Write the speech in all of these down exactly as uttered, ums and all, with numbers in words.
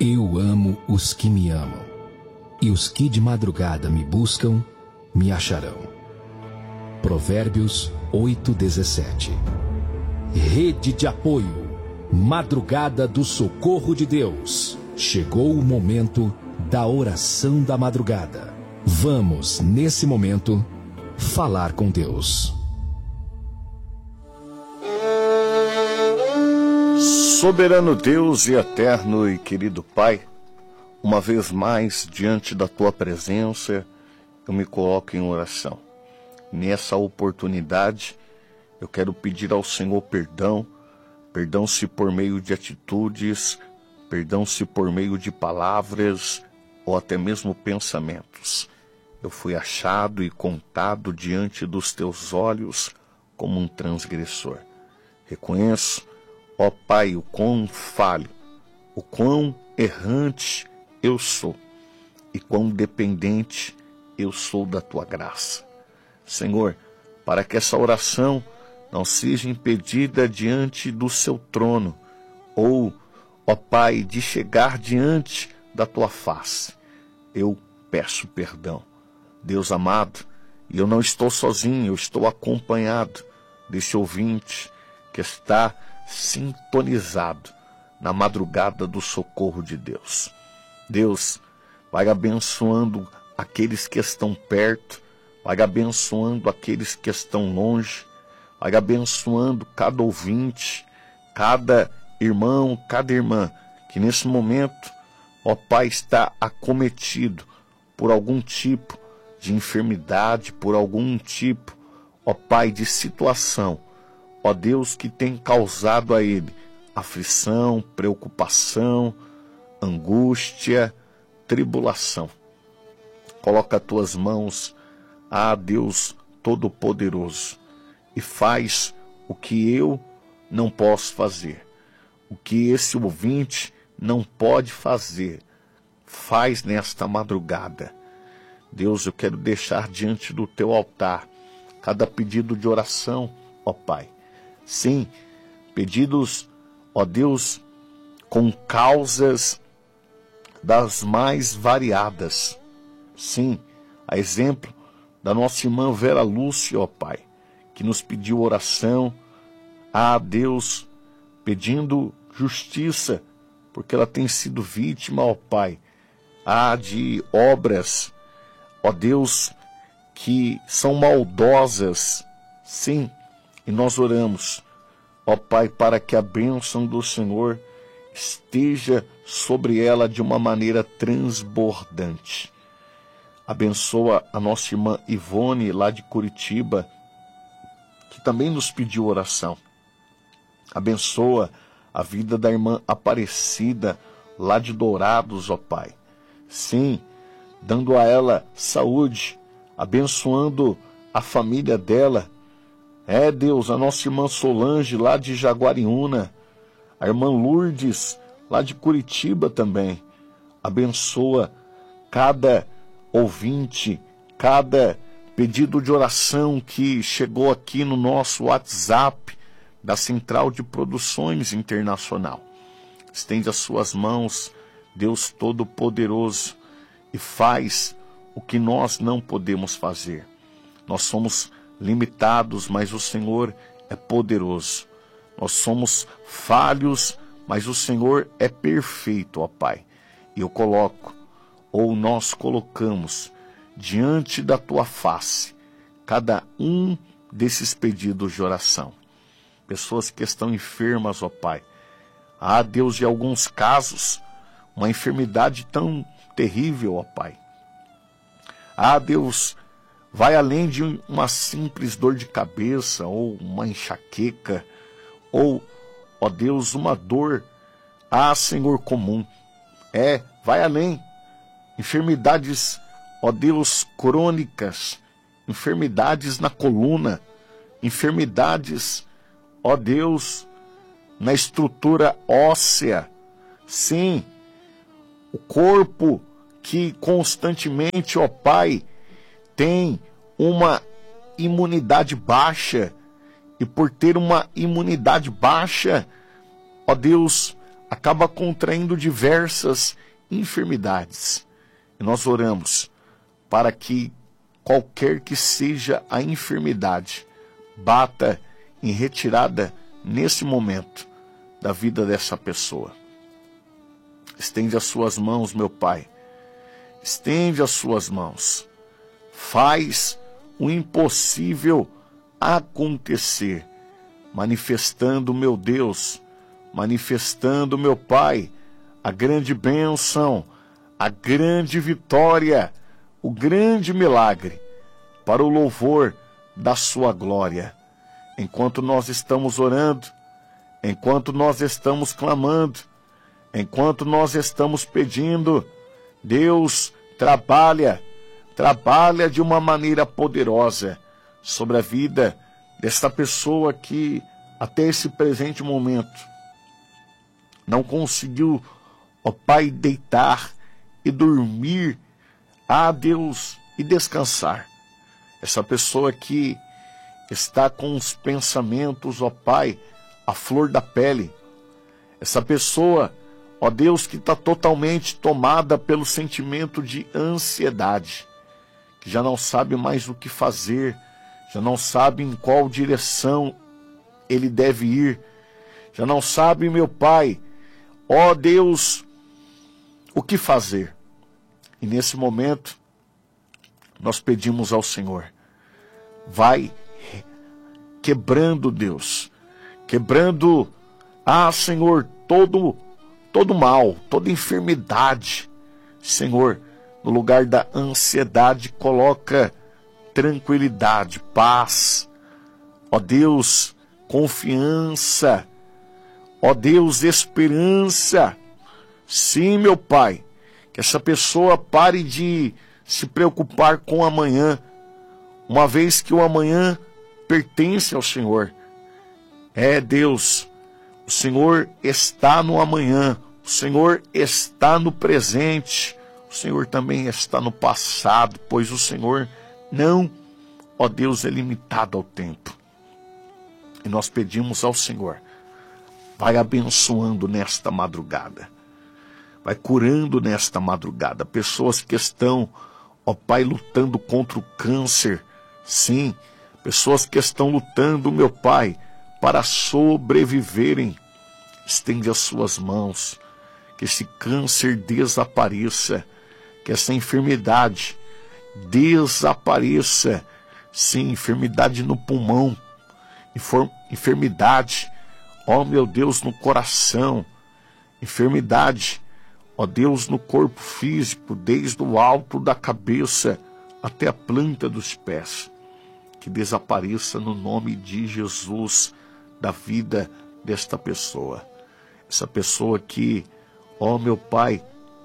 Eu amo os que me amam, e os que de madrugada me buscam, me acharão. Provérbios oito, dezessete. Rede de apoio, madrugada do socorro de Deus. Chegou o momento da oração da madrugada. Vamos, nesse momento, falar com Deus. Soberano Deus e eterno e querido Pai, uma vez mais diante da Tua presença, eu me coloco em oração. Nessa oportunidade, eu quero pedir ao Senhor perdão, perdão se por meio de atitudes, perdão se por meio de palavras ou até mesmo pensamentos. Eu fui achado e contado diante dos Teus olhos como um transgressor. Reconheço, ó Pai, o quão falho, o quão errante eu sou e quão dependente eu sou da Tua graça. Senhor, para que essa oração não seja impedida diante do Seu trono, ou, ó Pai, de chegar diante da Tua face, eu peço perdão. Deus amado, e eu não estou sozinho, eu estou acompanhado desse ouvinte que está sintonizado na madrugada do socorro de Deus. Deus, vai abençoando aqueles que estão perto, vai abençoando aqueles que estão longe, vai abençoando cada ouvinte, cada irmão, cada irmã, que nesse momento, ó Pai, está acometido por algum tipo de enfermidade, por algum tipo, ó Pai, de situação, ó Deus, que tem causado a ele aflição, preocupação, angústia, tribulação. Coloca as tuas mãos, ah Deus Todo-Poderoso, e faz o que eu não posso fazer, o que esse ouvinte não pode fazer, faz nesta madrugada. Deus, eu quero deixar diante do teu altar cada pedido de oração, ó Pai. Sim, pedidos, ó Deus, com causas das mais variadas. Sim, a exemplo da nossa irmã Vera Lúcia, ó Pai, que nos pediu oração, a Deus, pedindo justiça, porque ela tem sido vítima, ó Pai, a de obras, ó Deus, que são maldosas. Sim, e nós oramos, ó Pai, para que a bênção do Senhor esteja sobre ela de uma maneira transbordante. Abençoa a nossa irmã Ivone, lá de Curitiba, que também nos pediu oração. Abençoa a vida da irmã Aparecida, lá de Dourados, ó Pai. Sim, dando a ela saúde, abençoando a família dela. É, Deus, a nossa irmã Solange, lá de Jaguariúna, a irmã Lourdes, lá de Curitiba também. Abençoa cada ouvinte, cada pedido de oração que chegou aqui no nosso WhatsApp da Central de Produções Internacional. Estende as suas mãos, Deus Todo-Poderoso, e faz o que nós não podemos fazer. Nós somos limitados, mas o Senhor é poderoso. Nós somos falhos, mas o Senhor é perfeito, ó Pai. E eu coloco, ou nós colocamos, diante da Tua face, cada um desses pedidos de oração. Pessoas que estão enfermas, ó Pai. Ah, Deus, em alguns casos, uma enfermidade tão terrível, ó Pai. Ah, Deus, vai além de uma simples dor de cabeça, ou uma enxaqueca, ou, ó Deus, uma dor, ah, Senhor, comum. É, vai além. Enfermidades, ó Deus, crônicas, enfermidades na coluna, enfermidades, ó Deus, na estrutura óssea. Sim, o corpo que constantemente, ó Pai, tem uma imunidade baixa, e por ter uma imunidade baixa, ó Deus, acaba contraindo diversas enfermidades. E nós oramos para que qualquer que seja a enfermidade, bata em retirada nesse momento da vida dessa pessoa. Estende as suas mãos, meu Pai. Estende as suas mãos. Faz o impossível acontecer, manifestando, meu Deus, manifestando, meu Pai, a grande bênção, a grande vitória, o grande milagre, para o louvor da sua glória. Enquanto nós estamos orando, enquanto nós estamos clamando, enquanto nós estamos pedindo, Deus trabalha, trabalha de uma maneira poderosa sobre a vida desta pessoa que até esse presente momento não conseguiu, ó Pai, deitar e dormir, ah Deus, e descansar. Essa pessoa que está com os pensamentos, ó Pai, à flor da pele. Essa pessoa, ó Deus, que está totalmente tomada pelo sentimento de ansiedade, que já não sabe mais o que fazer, já não sabe em qual direção ele deve ir, já não sabe, meu Pai, ó Deus, o que fazer. E nesse momento, nós pedimos ao Senhor, vai quebrando, Deus, quebrando, ah, Senhor, todo, todo mal, toda enfermidade. Senhor, no lugar da ansiedade, coloca tranquilidade, paz, ó Deus, confiança, ó Deus, esperança. Sim, meu Pai, que essa pessoa pare de se preocupar com o amanhã, uma vez que o amanhã pertence ao Senhor. É, Deus, o Senhor está no amanhã, o Senhor está no presente, o Senhor também está no passado, pois o Senhor não, ó Deus, é limitado ao tempo. E nós pedimos ao Senhor, vai abençoando nesta madrugada, vai curando nesta madrugada pessoas que estão, ó Pai, lutando contra o câncer. Sim, pessoas que estão lutando, meu Pai, para sobreviverem. Estende as suas mãos, que esse câncer desapareça, que essa enfermidade desapareça. Sim, enfermidade no pulmão, enfermidade, ó meu Deus, no coração, enfermidade, ó Deus, no corpo físico, desde o alto da cabeça até a planta dos pés. Que desapareça no nome de Jesus da vida desta pessoa. Essa pessoa que, ó meu Pai,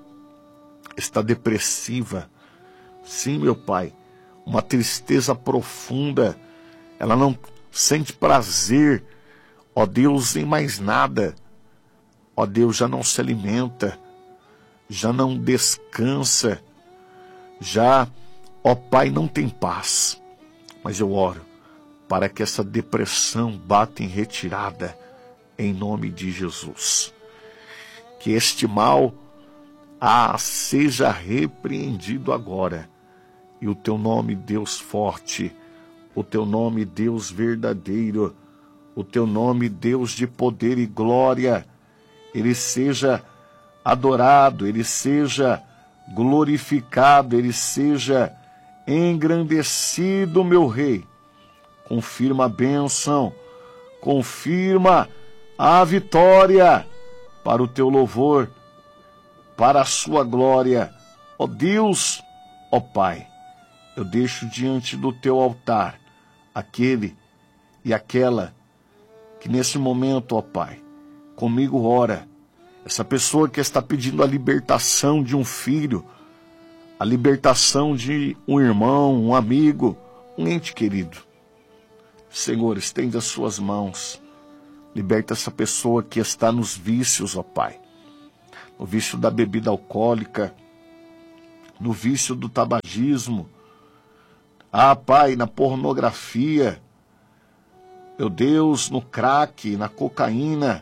está depressiva. Sim, meu Pai, uma tristeza profunda. Ela não sente prazer, ó Deus, em mais nada. Ó Deus, já não se alimenta, já não descansa, já, ó Pai, não tem paz. Mas eu oro para que essa depressão bata em retirada, em nome de Jesus. Que este mal, ah, seja repreendido agora. E o teu nome, Deus forte, o teu nome, Deus verdadeiro, o teu nome, Deus de poder e glória, ele seja adorado, ele seja glorificado, ele seja engrandecido, meu Rei. Confirma a bênção, confirma a vitória para o teu louvor, para a sua glória. Ó Deus, ó Pai, eu deixo diante do teu altar aquele e aquela que nesse momento, ó Pai, comigo ora, essa pessoa que está pedindo a libertação de um filho, a libertação de um irmão, um amigo, um ente querido. Senhor, estende as suas mãos, liberta essa pessoa que está nos vícios, ó Pai, no vício da bebida alcoólica, no vício do tabagismo, ah, Pai, na pornografia, meu Deus, no crack, na cocaína,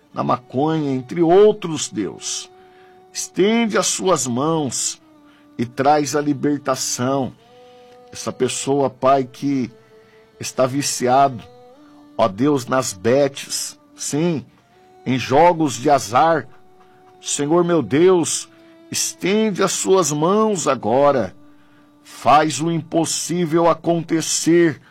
na maconha, entre outros, Deus. Estende as suas mãos e traz a libertação. Essa pessoa, Pai, que está viciado, ó Deus, nas betes, sim, em jogos de azar. Senhor meu Deus, estende as suas mãos agora. Faz o impossível acontecer,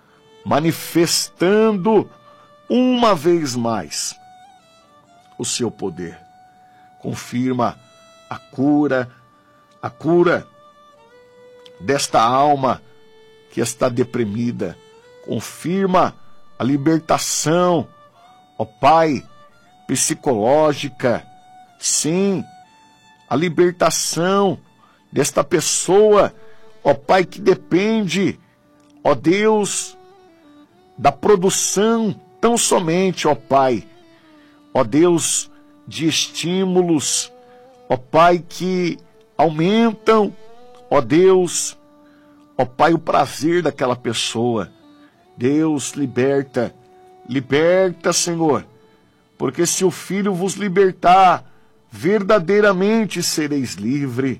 manifestando uma vez mais o seu poder. Confirma a cura, a cura desta alma que está deprimida. Confirma a libertação, ó Pai, psicológica. Sim, a libertação desta pessoa, ó Pai, que depende, ó Deus, da produção tão somente, ó Pai, ó Deus, de estímulos, ó Pai, que aumentam, ó Deus, ó Pai, o prazer daquela pessoa. Deus, liberta, liberta, Senhor, porque se o Filho vos libertar, verdadeiramente sereis livre.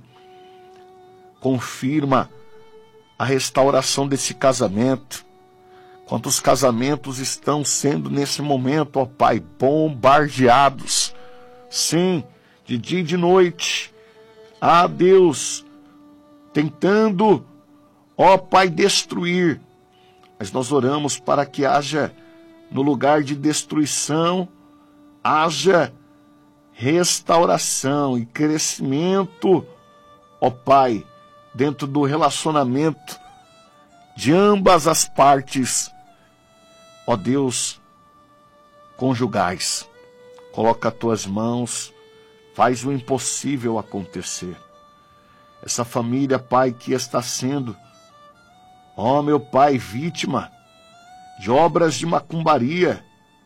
Confirma a restauração desse casamento. Quantos casamentos estão sendo nesse momento, ó Pai, bombardeados, sim, de dia e de noite. Ah, Deus, tentando, ó Pai, destruir. Mas nós oramos para que haja, no lugar de destruição, haja restauração e crescimento, ó Pai, dentro do relacionamento de ambas as partes, ó Deus, conjugais. Coloca as tuas mãos, faz o impossível acontecer. Essa família, Pai, que está sendo, ó meu Pai, vítima de obras de macumbaria,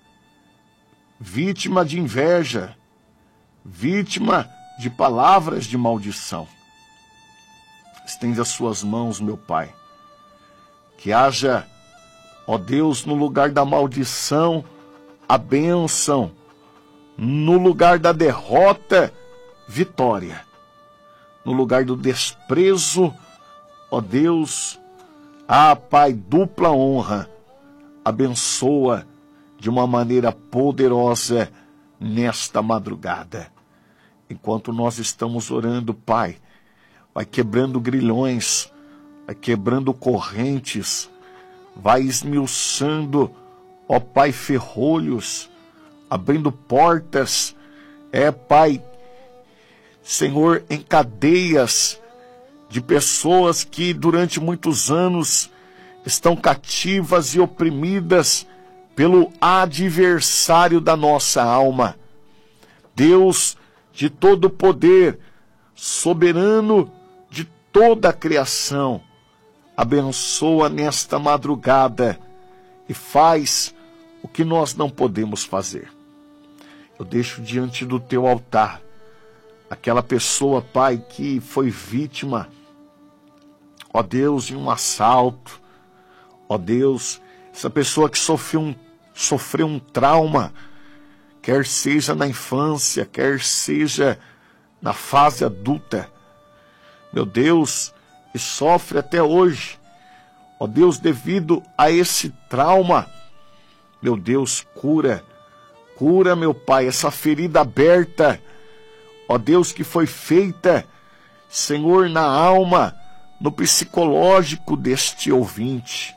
vítima de inveja, vítima de palavras de maldição. Estende as suas mãos, meu Pai, que haja, ó Deus, no lugar da maldição, a bênção, no lugar da derrota, vitória, no lugar do desprezo, ó Deus, ah, Pai, dupla honra, abençoa de uma maneira poderosa nesta madrugada. Enquanto nós estamos orando, Pai, vai quebrando grilhões, vai quebrando correntes, vai esmiuçando, ó Pai, ferrolhos, abrindo portas, é, Pai, Senhor, em cadeias de pessoas que durante muitos anos estão cativas e oprimidas pelo adversário da nossa alma. Deus de todo o poder, soberano de toda a criação, abençoa nesta madrugada e faz o que nós não podemos fazer. Eu deixo diante do teu altar aquela pessoa, Pai, que foi vítima, ó Deus, de um assalto, ó Deus, essa pessoa que sofreu um, sofreu um trauma, quer seja na infância, quer seja na fase adulta, meu Deus, e sofre até hoje, ó Deus, devido a esse trauma, meu Deus, cura, cura, meu Pai, essa ferida aberta, ó Deus, que foi feita, Senhor, na alma, no psicológico deste ouvinte.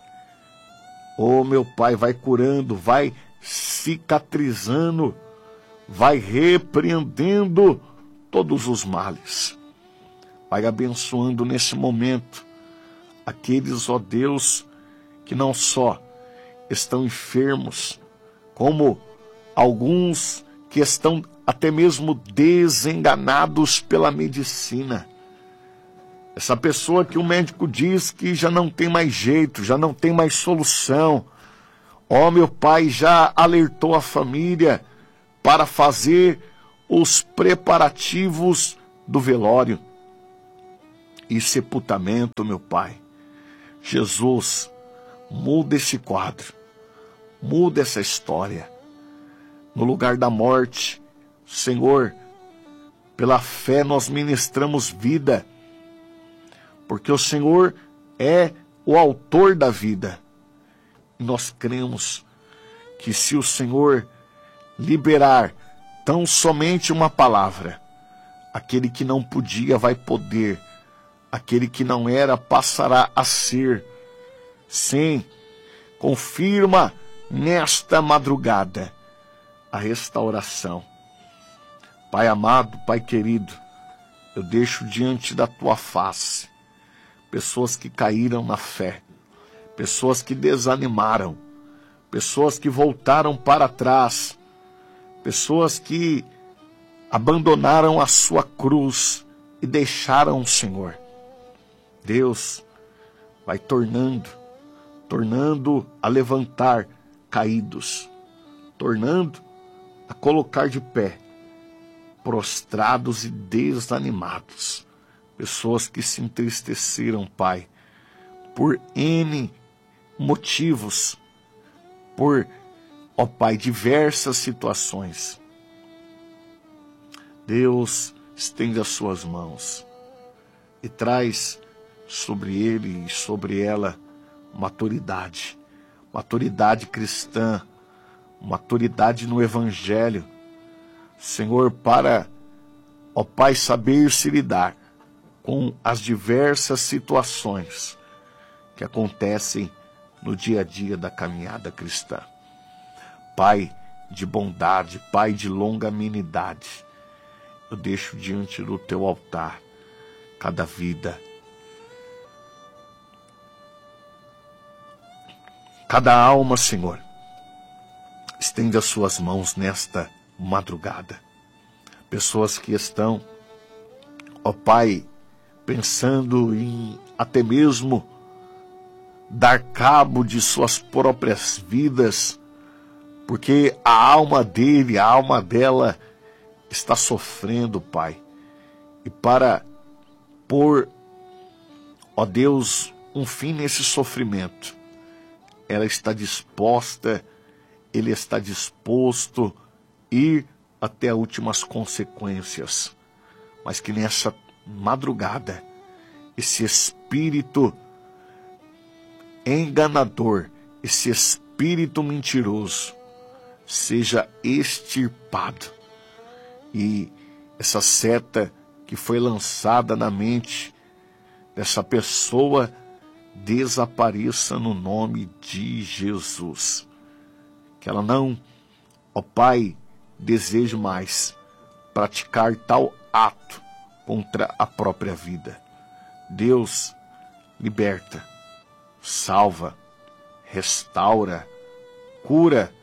Ô, meu Pai, vai curando, vai cicatrizando, vai repreendendo todos os males. Vai abençoando nesse momento aqueles, ó Deus, que não só estão enfermos, como alguns que estão até mesmo desenganados pela medicina. Essa pessoa que o médico diz que já não tem mais jeito, já não tem mais solução. Ó, meu Pai, já alertou a família para fazer os preparativos do velório e sepultamento, meu Pai. Jesus, muda esse quadro, muda essa história. no lugar da morte. Senhor, pela fé nós ministramos vida, porque o Senhor é o autor da vida. E nós cremos que se o Senhor liberar tão somente uma palavra, aquele que não podia vai poder, aquele que não era passará a ser. Sim, confirma nesta madrugada a restauração. Pai amado, Pai querido, eu deixo diante da tua face pessoas que caíram na fé, pessoas que desanimaram, pessoas que voltaram para trás, pessoas que abandonaram a sua cruz e deixaram o Senhor. Deus vai tornando, tornando a levantar caídos, tornando a colocar de pé prostrados e desanimados, pessoas que se entristeceram, Pai, por N motivos, por, ó Pai, diversas situações. Deus estende as suas mãos e traz sobre ele e sobre ela maturidade, maturidade cristã, maturidade no Evangelho, Senhor, para, ó Pai, saber se lidar com as diversas situações que acontecem no dia a dia da caminhada cristã. Pai de bondade, Pai de longanimidade, eu deixo diante do teu altar cada vida, cada alma, Senhor. Estende as suas mãos nesta madrugada. Pessoas que estão, ó Pai, pensando em até mesmo dar cabo de suas próprias vidas, porque a alma dele, a alma dela está sofrendo, Pai. E para pôr, ó Deus, um fim nesse sofrimento, ela está disposta, ele está disposto a ir até as últimas consequências. Mas que nessa madrugada, esse espírito enganador, esse espírito mentiroso, seja extirpado. E essa seta que foi lançada na mente dessa pessoa desapareça no nome de Jesus. Que ela não, ó Pai, deseje mais praticar tal ato contra a própria vida. Deus liberta, salva, restaura, cura.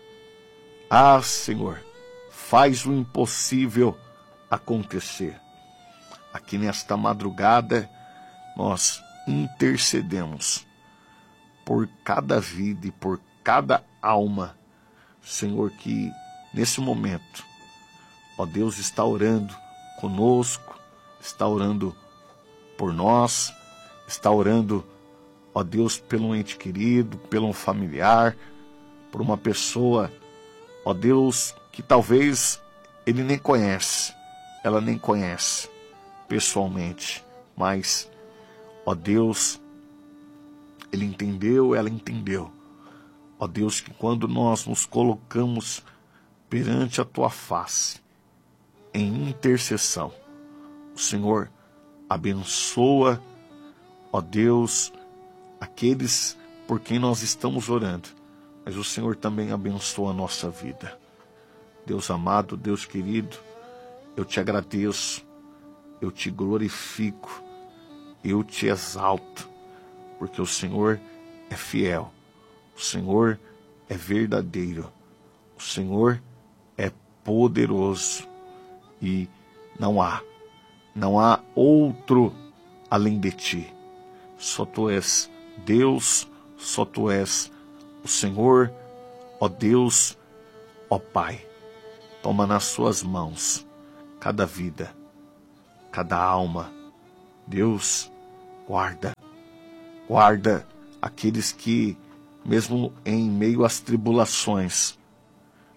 Ah, Senhor, faz o impossível acontecer. Aqui nesta madrugada, nós intercedemos por cada vida e por cada alma, Senhor, que nesse momento, ó Deus, está orando conosco, está orando por nós, está orando, ó Deus, pelo ente querido, pelo um familiar, por uma pessoa, ó Deus, que talvez ele nem conhece, ela nem conhece pessoalmente, mas, ó Deus, ele entendeu, ela entendeu. Ó Deus, que quando nós nos colocamos perante a tua face, em intercessão, o Senhor abençoa, ó Deus, aqueles por quem nós estamos orando, mas o Senhor também abençoa a nossa vida. Deus amado, Deus querido, eu te agradeço, eu te glorifico, eu te exalto, porque o Senhor é fiel, o Senhor é verdadeiro, o Senhor é poderoso e não há, não há outro além de ti. Só tu és Deus, só tu és o Senhor, ó Deus, ó Pai. Toma nas suas mãos cada vida, cada alma. Deus, guarda, guarda aqueles que, mesmo em meio às tribulações,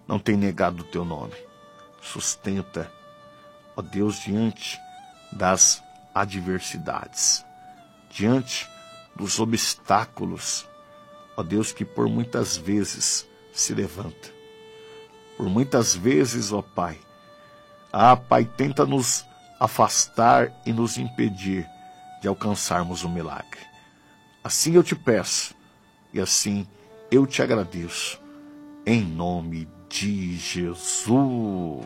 não tem negado o teu nome. Sustenta, ó Deus, diante das adversidades, diante dos obstáculos, ó Deus, que por muitas vezes se levanta. Por muitas vezes, ó Pai, ah, Pai, tenta nos afastar e nos impedir de alcançarmos o milagre. Assim eu te peço e assim eu te agradeço, em nome de Jesus.